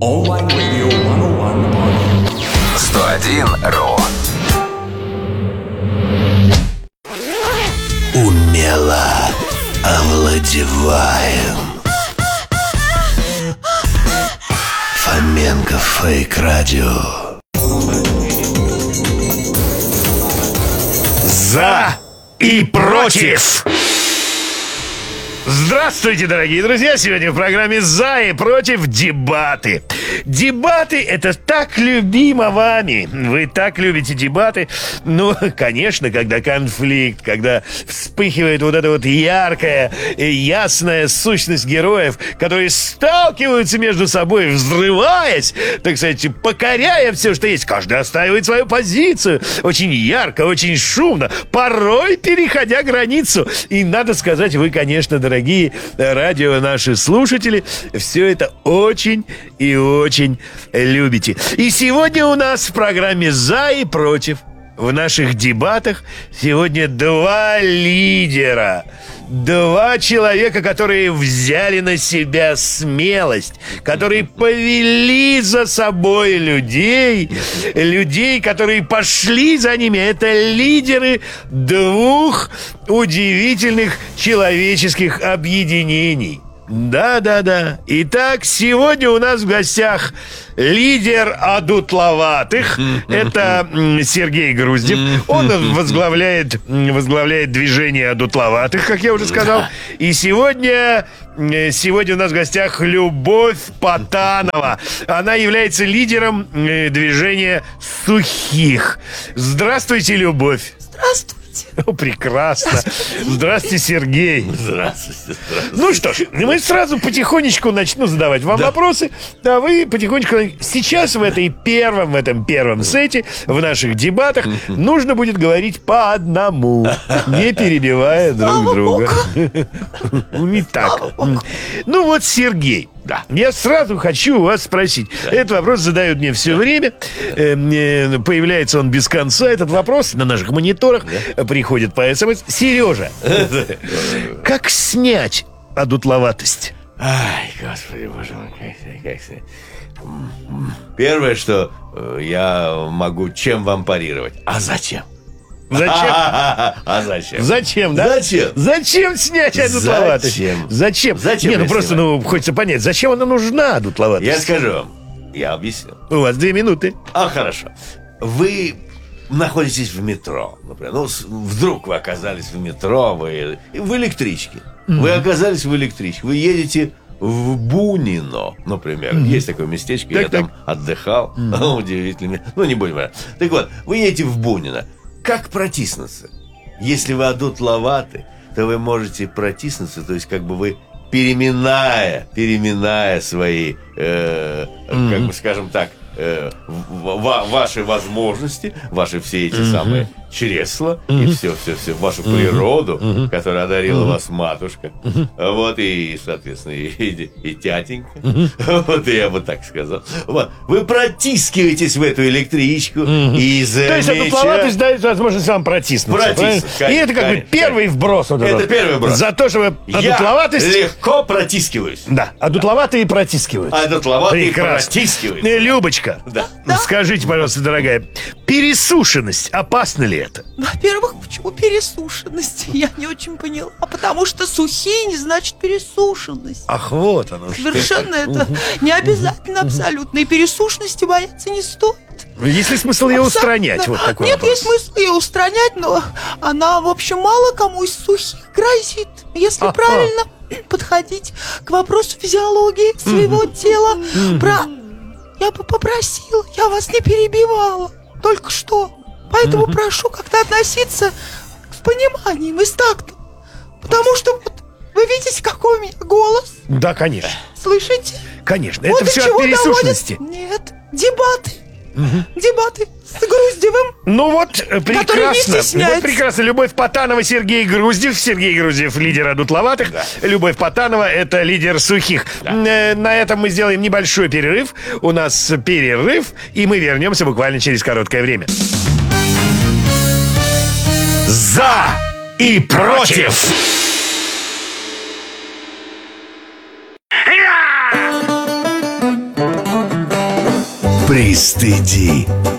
Online Radio 101.1 Умело овладеваем. Фоменко Фейк Радио. За и против. Здравствуйте, дорогие друзья! Сегодня в программе «За и против» дебаты. Дебаты — это так любимо вами. Вы так любите дебаты. Ну, конечно, когда конфликт, когда вспыхивает вот эта вот яркая и ясная сущность героев, которые сталкиваются между собой, взрываясь, так сказать, покоряя все, что есть. Каждый отстаивает свою позицию. Очень ярко, очень шумно, порой переходя границу. И надо сказать, вы, конечно, дорогие радио наши слушатели, все это очень и очень любите. И сегодня у нас в программе «За и против», в наших дебатах, сегодня два лидера. Два человека, которые взяли на себя смелость, которые повели за собой людей, которые пошли за ними. Это лидеры двух удивительных человеческих объединений. Да. Итак, сегодня у нас в гостях лидер одутловатых. Это Сергей Груздев. Он возглавляет движение одутловатых, как я уже сказал. И сегодня у нас в гостях Любовь Потанова. Она является лидером движения сухих. Здравствуйте, Любовь. Здравствуйте. Ну, прекрасно. Здравствуйте, Сергей. Здравствуйте. Ну что ж, мы сразу потихонечку начну задавать вам вопросы, а вы потихонечку... Сейчас в этом первом сете, в наших дебатах, нужно будет говорить по одному, не перебивая друг друга. Не так. Ну вот, Сергей, я сразу хочу у вас спросить. Этот вопрос задают мне все время. Появляется он без конца. Этот вопрос на наших мониторах приходит по СМС. Сережа, как снять одутловатость? Ай, господи, боже мой, как снять? Первое, что я могу чем вам парировать. А зачем? Зачем? А зачем? Зачем, да? Зачем снять одутловатость? Зачем? Не, ну просто, хочется понять, зачем она нужна, одутловатость? Я скажу вам. Я объясню. У вас 2 минуты. Хорошо. Вы находитесь в метро, например. Ну, вдруг вы оказались в метро, вы в электричке. Вы оказались в электричке. Вы едете в Бунино, например. Есть такое местечко, я там отдыхал. Удивительно. Ну, не будем. Так вот, вы едете в Бунино. Как протиснуться? Если вы одутловаты, то вы можете протиснуться, то есть как бы вы переминая свои, как бы скажем так, ваши возможности, ваши все эти самые чресла и все, вашу природу, которую одарила вас матушка, вот, и, соответственно, и тятенька, вот, я бы так сказал. Вот, вы протискиваетесь в эту электричку и То есть одутловатость дает возможность вам протиснуться. И это как бы первый вброс. Это первый вброс. За то, чтобы одутловатость... Я легко протискиваюсь. Да, одутловатые протискиваются. Одутловатые протискиваются. Любочка, скажите, пожалуйста, дорогая, пересушенность, опасно ли это? Во-первых, почему пересушенность? Я не очень поняла. Потому что сухие не значит пересушенность. Ах, вот оно. Совершенно это не обязательно абсолютно. И пересушенности бояться не стоит. Есть ли смысл ее устранять? Вот такой Нет, вопрос. есть смысл ее устранять, но она, в общем, мало кому из сухих грозит. Если правильно подходить к вопросу физиологии своего тела. Я бы попросила, я вас не перебивала только что. Поэтому прошу как-то относиться с пониманием и с тактом. Потому что вот вы видите, какой у меня голос? Да, конечно. Слышите? Конечно, Вот это до все чего от пересушенности. Нет, дебаты. Дебаты с Груздевым. Ну вот, прекрасно. стесняется. Вот прекрасно. Любовь Потанова, Сергей Груздев. Сергей Груздев, лидер одутловатых. Любовь Потанова, это лидер сухих. На этом мы сделаем небольшой перерыв. У нас перерыв, и мы вернемся буквально через короткое время. За и против. Пристыди.